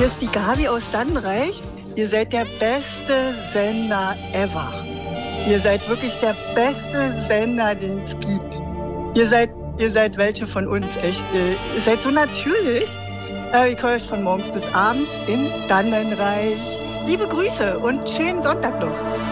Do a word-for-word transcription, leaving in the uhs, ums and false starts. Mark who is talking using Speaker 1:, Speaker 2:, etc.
Speaker 1: Hier ist die Gabi aus Dannenreich. Ihr seid der beste Sender ever. Ihr seid wirklich der beste Sender, den es gibt. Ihr seid, ihr seid welche von uns, echt. Ihr seid so natürlich. Äh, ich höre euch von morgens bis abends in Dannenreich. Liebe Grüße und schönen Sonntag noch.